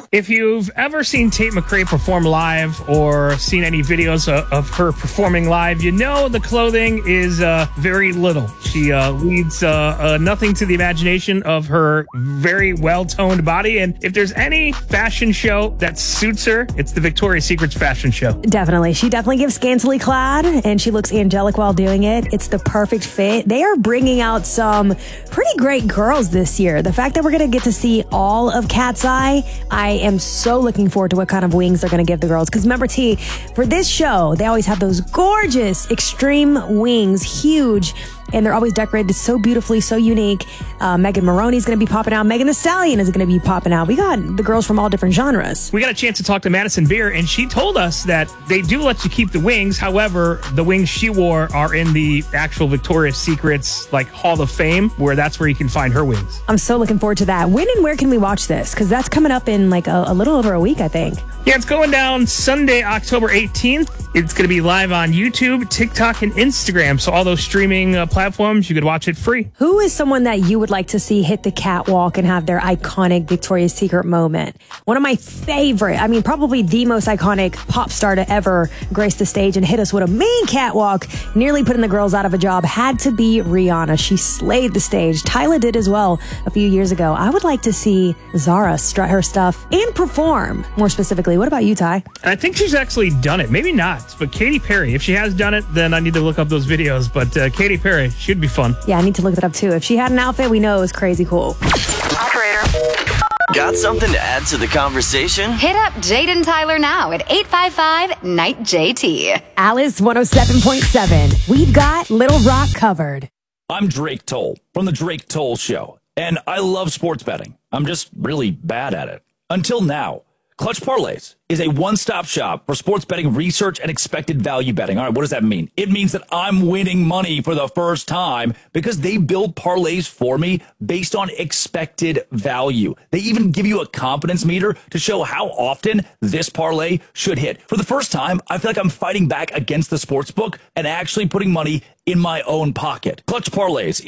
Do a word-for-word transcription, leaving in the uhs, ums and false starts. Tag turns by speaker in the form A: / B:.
A: If you've ever seen Tate McRae perform live or seen any videos of, of her performing live, you know the clothing is uh, very little. She uh, leads uh, uh, nothing to the imagination of her very well-toned body. And if there's any fashion show that suits her, it's the Victoria's Secret's fashion show.
B: Definitely. She definitely gives scantily clad, and she looks angelic while doing it. It's the perfect fit. They are bringing out some pretty great girls this year. The fact that we're going to get to see all of Cat's Eye, I am so looking forward to what kind of wings they're going to give the girls. Because remember, T, for this show, they always have those gorgeous extreme wings, huge, and they're always decorated so beautifully, so unique. Uh, Megan Maroney's going to be popping out. Megan Thee Stallion is going to be popping out. We got the girls from all different genres.
A: We got a chance to talk to Madison Beer, and she told us that they do let you keep the wings. However, the wings she wore are in the actual Victoria's Secret's like Hall of Fame, where that's where you can find her wings.
B: I'm so looking forward to that. When and where can we watch this? Because that's coming up in like a, a little over a week, I think.
A: Yeah, it's going down Sunday, October eighteenth. It's going to be live on YouTube, TikTok, and Instagram. So all those streaming uh, platforms, you could watch it free.
B: Who is someone that you would like to see hit the catwalk and have their iconic Victoria's Secret moment? One of my favorite, I mean, probably the most iconic pop star to ever grace the stage and hit us with a main catwalk, nearly putting the girls out of a job, had to be Rihanna. She slayed the stage. Tyla did as well a few years ago. I would like to see Zara strut her stuff and perform, more specifically. What about you, Ty?
A: And I think she's actually done it. Maybe not, but Katy Perry. If she has done it, then I need to look up those videos. But uh, Katy Perry should be fun.
B: Yeah, I need to look that up too. If she had an outfit, we know it was crazy cool.
C: Operator.
D: Got something to add to the conversation?
C: Hit up Jaden Tyler now at eight five five, night J T.
B: Alice one oh seven point seven. We've got Little Rock covered.
E: I'm Drake Toll from The Drake Toll Show, and I love sports betting. I'm just really bad at it. Until now. Clutch Parlays is a one-stop shop for sports betting research and expected value betting. All right, what does that mean? It means that I'm winning money for the first time because they build parlays for me based on expected value. They even give you a confidence meter to show how often this parlay should hit. For the first time, I feel like I'm fighting back against the sports book and actually putting money in my own pocket. Clutch Parlays